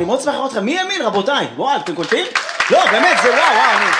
אני מאוד שמח לראות אתכם. מי ימין, רבותיי? וואו, אתם קולטים? לא, באמת, זה וואו, אני...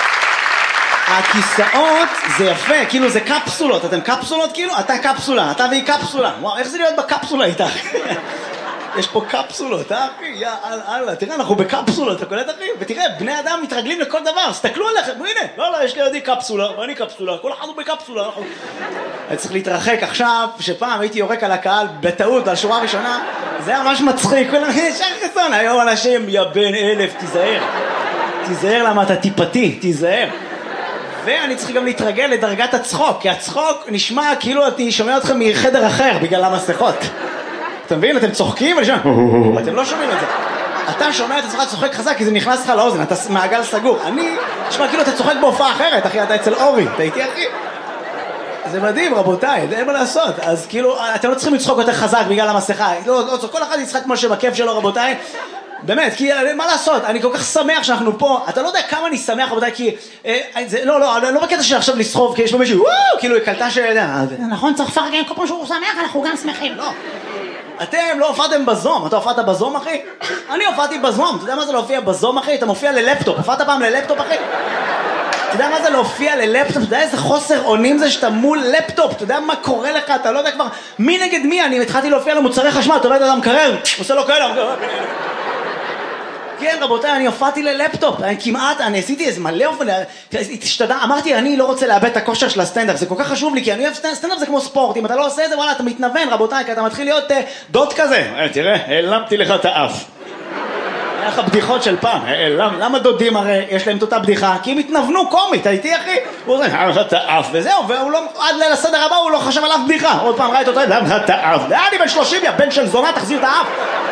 הכיסאות זה יפה, כאילו זה קפסולות, אתם קפסולות כאילו? אתה קפסולה, אתה והיא קפסולה. וואו, איך זה להיות בקפסולה איתך? יש פה קפסולות, אחי? יא אללה, תראה, אנחנו בקפסולות, אתה קולט אחי? ותראה, בני אדם מתרגלים לכל דבר, הסתכלו עליכם, הנה, לא, יש לידי קפסולה, ואני קפסולה, כל אחד הוא בקפסולה. אני צריך להתרחק עכשיו, שפעם הייתי יורק על הקהל בטעות, על שורה ראשונה, זה היה ממש מצחיק, כולם, שחר חסון, היום אנשים, יא בן אלף, תיזהר למה אתה טיפתי, תיזהר. ואני צריך גם להתרגל לדרגת הצחוק, כי הצחוק נשמע כאילו אני שומע אתכם מחדר אחר, בגלל המסכות. אתה מבין? אתם צוחקים? אתם לא שומעים את זה. אתה שומע את עצמך צוחק חזק כי זה נכנס לך לאוזן, אתה מעגל סגור. אני, תשמע, כאילו אתה צוחק בהופעה אחרת, אחי, אתה אצל אורי, אתה איתי אחי? זה מדהים, רבותיי, אין מה לעשות. אז כאילו, אתם לא צריכים לצחוק יותר חזק בגלל המסכה. לא, כל אחד יצחק כמו שבכיף שלו, רבותיי. באמת, כי מה לעשות, אני כל כך שמח שאנחנו פה, אתה לא יודע כמה אני שמח, רבותיי, כי... לא בקטע שעכשיו לסחוב, כי יש פה מישהו, כאילו, היא קלטה נכון, צריך לפרגן, כל פעם שהוא שמח, אנחנו גם שמחים. לא. אתם לא הופעתם בזום, אתה הופעת בזום אחי? אני הופעתי בזום, אתה יודע מה זה להופיע בזום אחי? אתה מופיע ללפטופ, הופעת פעם ללפטופ אחי? אתה יודע מה זה להופיע ללפטופ? אתה יודע איזה חוסר אונים זה שאתה מול לפטופ? אתה יודע מה קורה לך? אתה לא יודע כבר מי נגד מי? אני התחלתי להופיע למוצרי חשמל, אתה רואה את אדם קרר, עושה לו כאלה. כן רבותיי, אני הופעתי ללפטופ, אני עשיתי איזה מלא אופן, אמרתי אני לא רוצה לאבד את הכושר של הסטנדאפ, זה כל כך חשוב לי, כי אני אוהב סטנדאפ זה כמו ספורט, אם אתה לא עושה את זה וואלה אתה מתנוון רבותיי, כי אתה מתחיל להיות דוד כזה, תראה, העלמתי לך את האף. היה לך בדיחות של פעם, למה דודים הרי יש להם את אותה בדיחה? כי הם התנוונו קומית, הייתי אחי, הוא עושה, היה לך את האף, וזהו, והוא לא, עד לסדר הבא הוא לא חשב על אף בדיחה, עוד פעם ראית אותו, היה לך את האף, אני בן 30 יא בן של זונה, תחזיר את האף.